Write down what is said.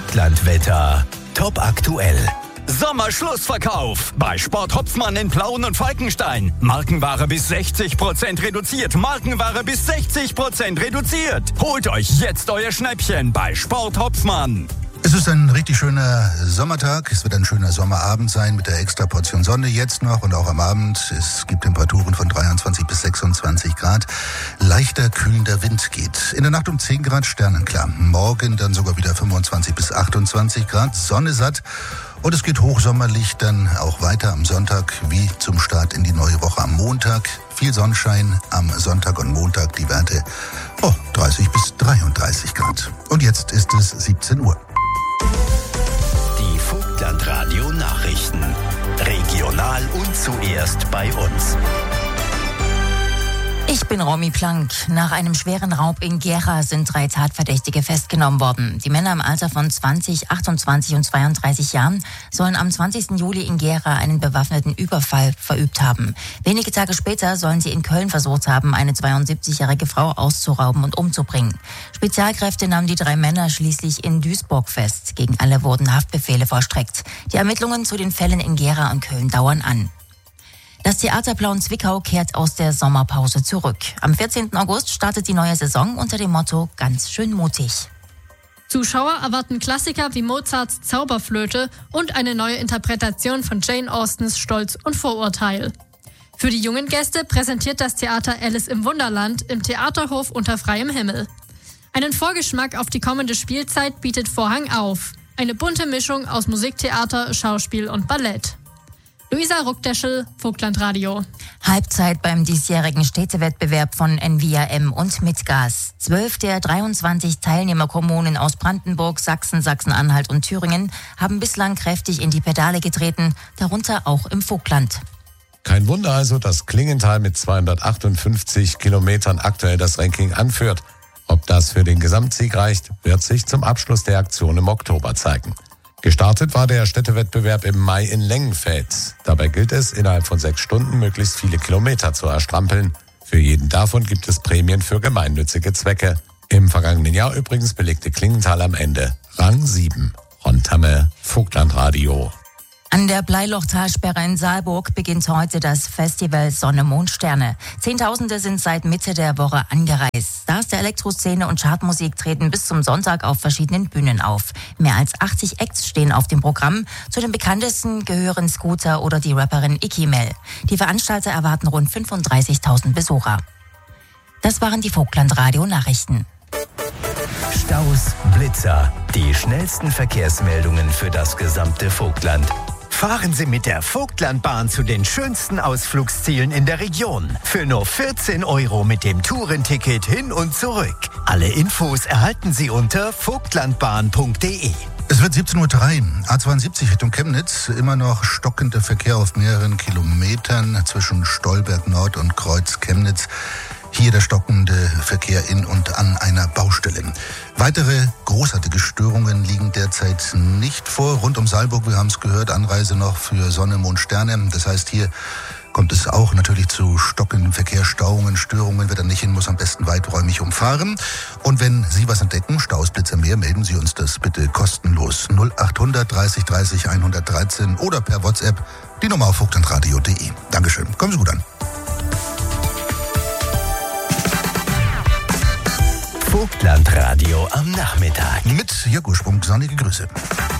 Vogtlandwetter. Top aktuell. Sommerschlussverkauf bei Sport Hopfmann in Plauen und Falkenstein. Markenware bis 60% reduziert. Markenware bis 60% reduziert. Holt euch jetzt euer Schnäppchen bei Sport Hopfmann. Es ist ein richtig schöner Sommertag. Es wird ein schöner Sommerabend sein mit der extra Portion Sonne jetzt noch und auch am Abend. Es gibt Temperaturen von 23 bis 26 Grad. Leichter, kühlender Wind geht. In der Nacht um 10 Grad sternenklar. Morgen dann sogar wieder 25 bis 28 Grad. Sonne satt. Und es geht hochsommerlich dann auch weiter am Sonntag wie zum Start in die neue Woche am Montag. Viel Sonnenschein am Sonntag und Montag. Die Werte 30 bis 33 Grad. Und jetzt ist es 17 Uhr. Die Vogtlandradio Nachrichten. Regional und zuerst bei uns. Ich bin Romy Plank. Nach einem schweren Raub in Gera sind 3 Tatverdächtige festgenommen worden. Die Männer im Alter von 20, 28 und 32 Jahren sollen am 20. Juli in Gera einen bewaffneten Überfall verübt haben. Wenige Tage später sollen sie in Köln versucht haben, eine 72-jährige Frau auszurauben und umzubringen. Spezialkräfte nahmen die 3 Männer schließlich in Duisburg fest. Gegen alle wurden Haftbefehle vollstreckt. Die Ermittlungen zu den Fällen in Gera und Köln dauern an. Das Theater Plauen-Zwickau kehrt aus der Sommerpause zurück. Am 14. August startet die neue Saison unter dem Motto »Ganz schön mutig«. Zuschauer erwarten Klassiker wie Mozarts Zauberflöte und eine neue Interpretation von Jane Austens Stolz und Vorurteil. Für die jungen Gäste präsentiert das Theater Alice im Wunderland im Theaterhof unter freiem Himmel. Einen Vorgeschmack auf die kommende Spielzeit bietet Vorhang auf. Eine bunte Mischung aus Musiktheater, Schauspiel und Ballett. Luisa Ruckdeschel, Vogtlandradio. Halbzeit beim diesjährigen Städtewettbewerb von NVIA-M und Mitgas. 12 der 23 Teilnehmerkommunen aus Brandenburg, Sachsen, Sachsen-Anhalt und Thüringen haben bislang kräftig in die Pedale getreten, darunter auch im Vogtland. Kein Wunder also, dass Klingenthal mit 258 Kilometern aktuell das Ranking anführt. Ob das für den Gesamtsieg reicht, wird sich zum Abschluss der Aktion im Oktober zeigen. Gestartet war der Städtewettbewerb im Mai in Lengenfeld. Dabei gilt es, innerhalb von 6 Stunden möglichst viele Kilometer zu erstrampeln. Für jeden davon gibt es Prämien für gemeinnützige Zwecke. Im vergangenen Jahr übrigens belegte Klingenthal am Ende Rang 7. Rontamme, Vogtlandradio. An der Bleilochtalsperre in Saalburg beginnt heute das Festival Sonne, Mond, Sterne. Zehntausende sind seit Mitte der Woche angereist. Stars der Elektroszene und Chartmusik treten bis zum Sonntag auf verschiedenen Bühnen auf. Mehr als 80 Acts stehen auf dem Programm. Zu den bekanntesten gehören Scooter oder die Rapperin Ikimel. Die Veranstalter erwarten rund 35.000 Besucher. Das waren die Vogtlandradio-Nachrichten. Staus, Blitzer, die schnellsten Verkehrsmeldungen für das gesamte Vogtland. Fahren Sie mit der Vogtlandbahn zu den schönsten Ausflugszielen in der Region. Für nur 14 € mit dem Tourenticket hin und zurück. Alle Infos erhalten Sie unter vogtlandbahn.de. Es wird 17:03 Uhr. A72 Richtung Chemnitz. Immer noch stockender Verkehr auf mehreren Kilometern zwischen Stolberg Nord und Kreuz Chemnitz. Hier der stockende Verkehr in und an einer Baustelle. Weitere großartige Störungen liegen derzeit nicht vor. Rund um Saalburg, wir haben es gehört, Anreise noch für Sonne, Mond, Sterne. Das heißt, hier kommt es auch natürlich zu stockenden Verkehrsstauungen, Störungen. Wer da nicht hin muss, am besten weiträumig umfahren. Und wenn Sie was entdecken, Staus, Blitzer, mehr, melden Sie uns das bitte kostenlos. 0800 30 30 113 oder per WhatsApp die Nummer auf vogtlandradio.de. Dankeschön. Kommen Sie gut an. Vogtlandradio am Nachmittag. Mit Jörg Ursprung, sonnige Grüße.